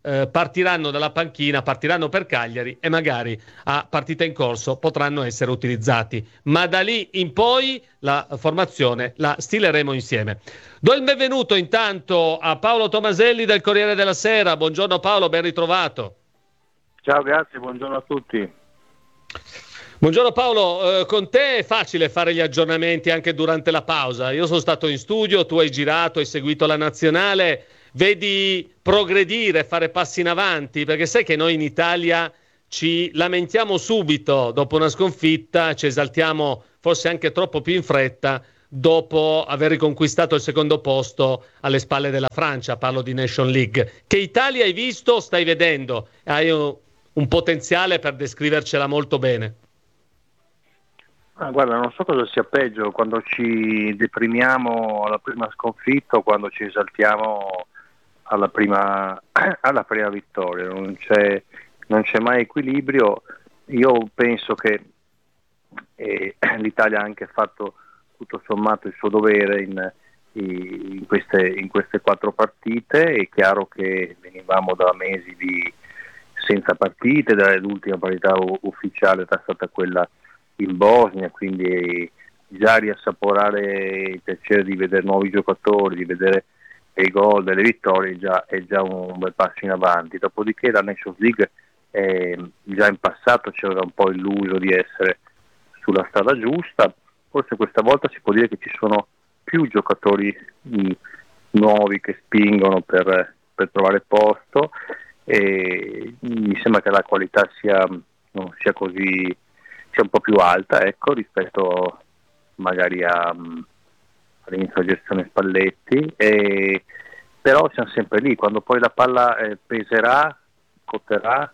eh, partiranno dalla panchina, partiranno per Cagliari e magari a partita in corso potranno essere utilizzati. Ma da lì in poi la formazione la stileremo insieme. Do il benvenuto intanto a Paolo Tomaselli del Corriere della Sera. Buongiorno Paolo, ben ritrovato. Ciao, grazie, buongiorno a tutti. Buongiorno Paolo, eh, con te è facile fare gli aggiornamenti anche durante la pausa. Io sono stato in studio, tu hai girato, hai seguito la nazionale, vedi progredire, fare passi in avanti, perché sai che noi in Italia ci lamentiamo subito dopo una sconfitta, ci esaltiamo forse anche troppo più in fretta dopo aver riconquistato il secondo posto alle spalle della Francia. Parlo di Nation League. Che Italia hai visto, stai vedendo? Hai un, un potenziale per descrivercela molto bene. Ah, guarda, non so cosa sia peggio, quando ci deprimiamo alla prima sconfitta o quando ci esaltiamo alla prima, alla prima vittoria. Non c'è, non c'è mai equilibrio. Io penso che eh, l'Italia ha anche fatto tutto sommato il suo dovere in, in, queste, in queste quattro partite. È chiaro che venivamo da mesi di senza partite, l'ultima partita ufficiale era stata quella in Bosnia, quindi già riassaporare il piacere di vedere nuovi giocatori, di vedere i gol delle vittorie già, è già un bel passo in avanti. Dopodiché la Nations League eh, già in passato ci aveva un po' illuso di essere sulla strada giusta, forse questa volta si può dire che ci sono più giocatori mh, nuovi che spingono per, per trovare posto, e mi sembra che la qualità sia, non sia così, sia un po' più alta, ecco, rispetto magari a, all'inizio della gestione Spalletti, e, però siamo sempre lì, quando poi la palla eh, peserà, cotterà,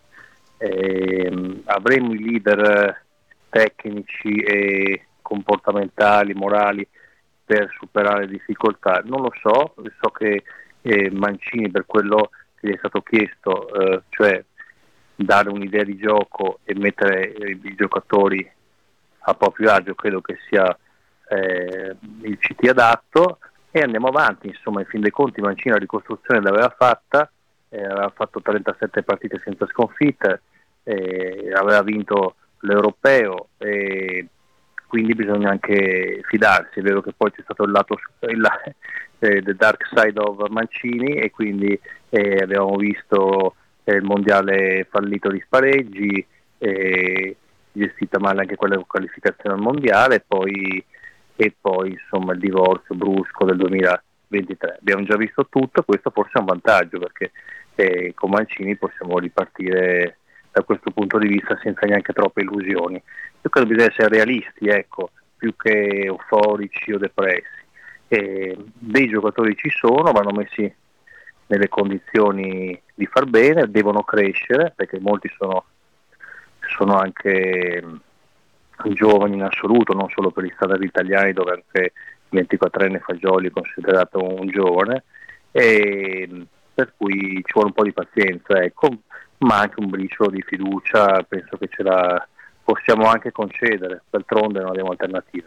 eh, avremo i leader tecnici e comportamentali, morali per superare le difficoltà. Non lo so, so che eh, Mancini, per quello che gli è stato chiesto, eh, cioè dare un'idea di gioco e mettere eh, i giocatori a proprio agio, credo che sia eh, il C T adatto, e andiamo avanti. Insomma, in fin dei conti Mancini la ricostruzione l'aveva fatta, eh, aveva fatto trentasette partite senza sconfitte, eh, aveva vinto l'Europeo, e quindi bisogna anche fidarsi. È vero che poi c'è stato il lato il, eh, the dark side of Mancini, e quindi eh, abbiamo visto eh, il mondiale fallito di spareggi, eh, gestita male anche quella qualificazione al mondiale, e poi, e poi insomma il divorzio brusco del duemilaventitré. Abbiamo già visto tutto, questo forse è un vantaggio, perché eh, con Mancini possiamo ripartire da questo punto di vista senza neanche troppe illusioni. Io credo che bisogna essere realisti, ecco, più che euforici o depressi. E dei giocatori ci sono, vanno messi nelle condizioni di far bene, devono crescere, perché molti sono, sono anche giovani in assoluto, non solo per gli standard italiani, dove anche il ventiquattrenne Fagioli è considerato un giovane, e per cui ci vuole un po' di pazienza, ecco, ma anche un briciolo di fiducia, penso che ce la possiamo anche concedere, d'altronde non abbiamo alternative.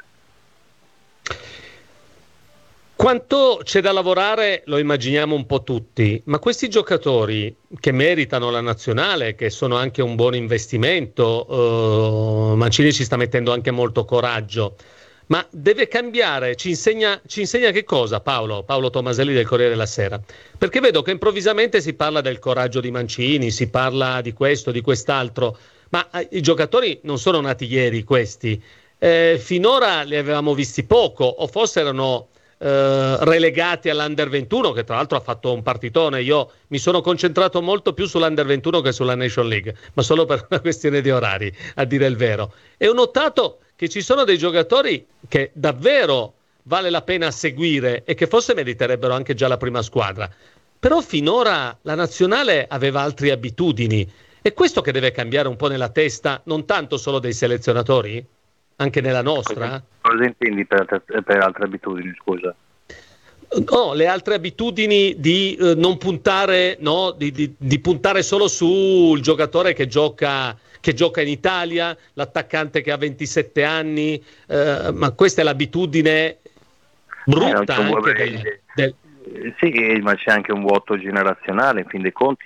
Quanto c'è da lavorare lo immaginiamo un po' tutti, ma questi giocatori che meritano la nazionale, che sono anche un buon investimento, uh, Mancini ci sta mettendo anche molto coraggio, ma deve cambiare, ci insegna, ci insegna che cosa Paolo? Paolo Tomaselli del Corriere della Sera? Perché vedo che improvvisamente si parla del coraggio di Mancini, si parla di questo, di quest'altro, ma eh, i giocatori non sono nati ieri questi, eh, finora li avevamo visti poco, o forse erano eh, relegati all'Under ventuno, che tra l'altro ha fatto un partitone. Io mi sono concentrato molto più sull'Under ventuno che sulla Nation League, ma solo per una questione di orari, a dire il vero. E ho notato che ci sono dei giocatori che davvero vale la pena seguire e che forse meriterebbero anche già la prima squadra. Però finora la nazionale aveva altre abitudini, e questo che deve cambiare un po' nella testa, non tanto solo dei selezionatori, anche nella nostra. Cosa intendi per, per altre abitudini, scusa? No, le altre abitudini di eh, non puntare, no, di, di, di puntare solo sul giocatore che gioca che gioca in Italia, l'attaccante che ha ventisette anni, eh, ma questa è l'abitudine brutta eh, anche del, del, del... Sì, ma c'è anche un vuoto generazionale, in fin dei conti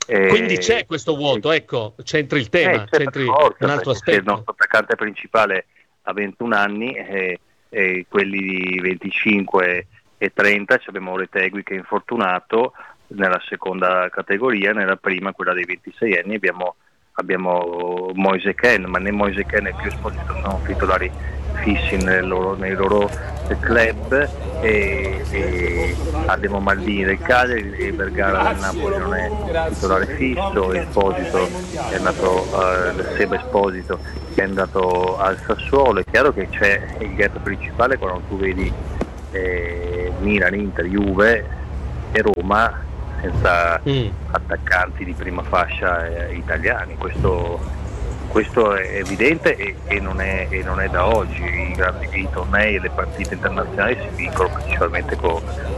Eh, Quindi c'è questo vuoto, eh, ecco, c'entri il tema, eh, c'entri forza, un altro aspetto. Il nostro attaccante principale ha ventuno anni e, e quelli di venticinque e trenta, abbiamo Retegui che è infortunato nella seconda categoria, nella prima, quella dei ventisei anni, abbiamo, abbiamo Moise Kean, ma né Moise Kean né più Esposito sono titolari fissi nei loro, nei loro club, e, e abbiamo Maldini del Cagliari e Vergara del Napoli non è titolare fisso, Esposito è andato, uh, Seba Esposito che è andato al Sassuolo. È chiaro che c'è il gap principale quando tu vedi eh, Milan, Inter, Juve e Roma senza mm. attaccanti di prima fascia eh, italiani. Questo Questo è evidente e, e, non è, e non è da oggi. I, grandi, i tornei e le partite internazionali si vincono principalmente con,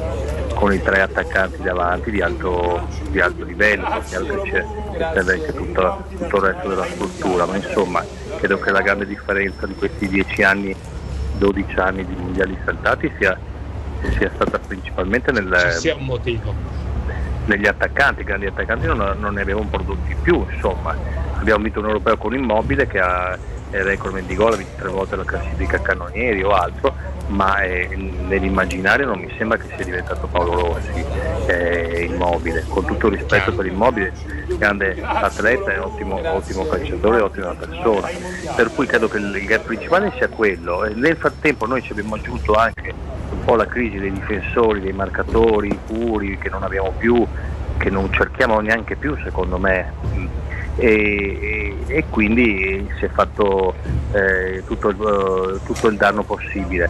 con i tre attaccanti davanti di alto, di alto livello, è chiaro che c'è, serve anche tutto, tutto il resto della struttura, ma insomma credo che la grande differenza di questi dieci anni, dodici anni di mondiali saltati sia, sia stata principalmente nel, Ci sia un motivo. negli attaccanti. Grandi attaccanti non, non ne abbiamo prodotti più, insomma. Abbiamo vinto un europeo con Immobile che ha il record di gol, ha vinto tre volte la classifica cannonieri o altro, ma eh, nell'immaginario non mi sembra che sia diventato Paolo Rossi eh, Immobile. Con tutto il rispetto per Immobile, grande atleta, è ottimo, ottimo calciatore, ottima persona, per cui credo che il gap principale sia quello. E nel frattempo noi ci abbiamo aggiunto anche un po' la crisi dei difensori, dei marcatori puri che non abbiamo più, che non cerchiamo neanche più secondo me. E, e, e quindi si è fatto eh, tutto, il, uh, tutto il danno possibile.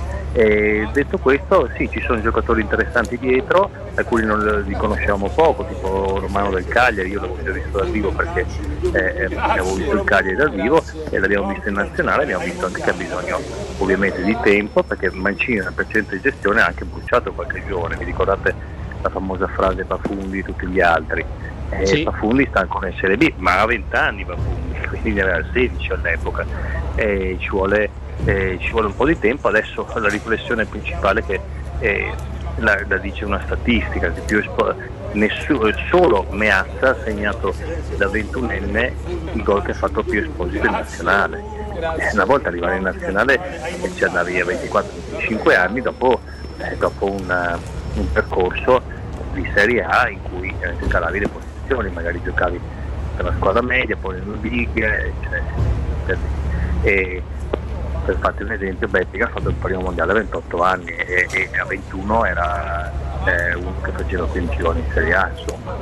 E detto questo, sì, ci sono giocatori interessanti dietro, alcuni non li conosciamo poco, tipo Romano del Cagliari. Io l'avevo già visto dal vivo perché eh, avevo visto il Cagliari dal vivo e l'abbiamo visto in nazionale. Abbiamo visto anche che ha bisogno ovviamente di tempo, perché Mancini nella precedente gestione ha anche bruciato qualche giovane. Vi ricordate la famosa frase Pafundi e tutti gli altri? Eh, sì. Pafundi sta ancora in Serie B, ma ha venti anni Pafundi, quindi ne aveva sedici all'epoca, eh, ci, vuole, eh, ci vuole un po' di tempo. Adesso la riflessione principale che eh, la, la dice una statistica, che più espo- nessuno, solo Meazza ha segnato da ventunenne il gol che ha fatto più Esposito in nazionale. Eh, una volta arrivare in nazionale e ci andavi a ventiquattro venticinque anni dopo, eh, dopo una, un percorso di Serie A in cui eh, scalavi le posizioni, magari giocavi per la squadra media, poi nel big, cioè, per, e per farti un esempio, Bettiga ha fatto il primo mondiale a ventotto anni e, e a ventuno era eh, uno che faceva quindici gol in Serie A, insomma.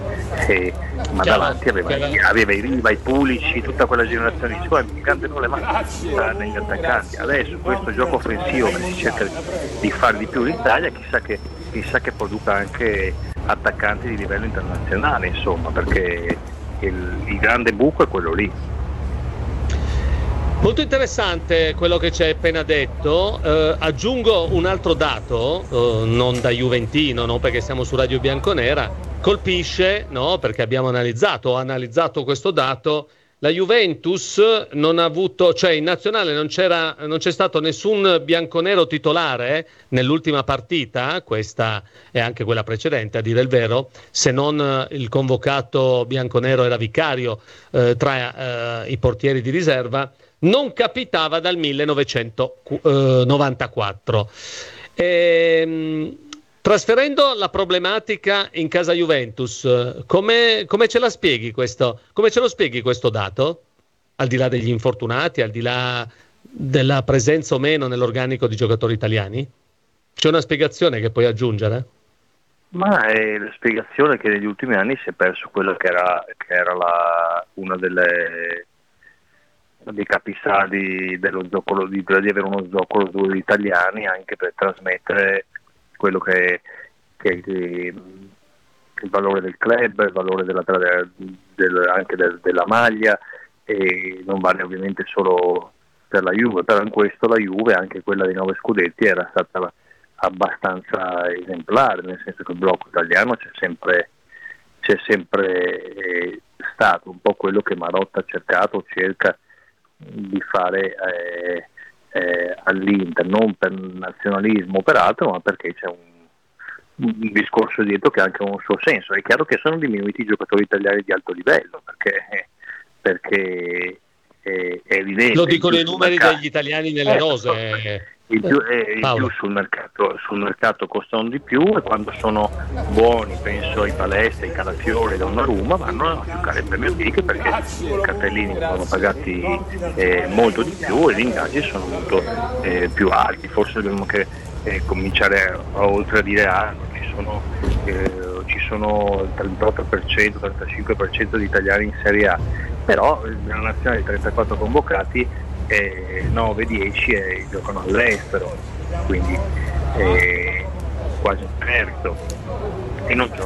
E, ma chiaro, davanti aveva, aveva i Riva, i Pulici, tutta quella generazione di suoi grande problema negli attaccanti. Adesso questo gioco offensivo che si cerca di fare di più in Italia, chissà che, chissà che produca anche attaccanti di livello internazionale, insomma, perché il, il grande buco è quello lì. Molto interessante quello che ci hai appena detto. Eh, aggiungo un altro dato, eh, non da juventino, no, perché siamo su Radio Bianconera. Colpisce, no, perché abbiamo analizzato, ho analizzato questo dato. La Juventus non ha avuto, cioè in nazionale non c'era, non c'è stato nessun bianconero titolare nell'ultima partita, questa e anche quella precedente a dire il vero, se non il convocato bianconero era vicario eh, tra eh, i portieri di riserva. Non capitava dal millenovecentonovantaquattro. Ehm, trasferendo la problematica in casa Juventus, come, come ce la spieghi questo? Come ce lo spieghi questo dato? Al di là degli infortunati, al di là della presenza o meno nell'organico di giocatori italiani? C'è una spiegazione che puoi aggiungere? Ma è la spiegazione che negli ultimi anni si è perso quello che era, che era la, una delle dei capisaldi dello zoccolo, di, di avere uno zoccolo due italiani, anche per trasmettere quello che, che, che il valore del club, il valore della, del, anche del, della maglia, e non vale ovviamente solo per la Juve, però in questo la Juve, anche quella dei nove scudetti, era stata abbastanza esemplare, nel senso che il blocco italiano c'è sempre, c'è sempre eh, stato un po' quello che Marotta ha cercato, cerca di fare eh, eh, all'Inter, non per nazionalismo o per altro, ma perché c'è un, un discorso dietro che ha anche un suo senso. È chiaro che sono diminuiti i giocatori italiani di alto livello, perché, perché è, è evidente. Lo dicono i numeri mercato, degli italiani nelle eh, rose. I più, eh, i più sul, mercato, sul mercato costano di più, e quando sono buoni, penso ai Palestra, ai Calafiori, ai Donnarumma, vanno a giocare in Premier League, perché i cartellini vengono pagati eh, molto di più e gli ingaggi sono molto eh, più alti. Forse dobbiamo che eh, cominciare a, oltre a dire ah, ci sono, eh, ci sono il trentotto per cento, trentacinque per cento di italiani in Serie A, però nella nazionale di trentaquattro convocati Eh, nove dieci eh, giocano all'estero, quindi eh, quasi un terzo, e non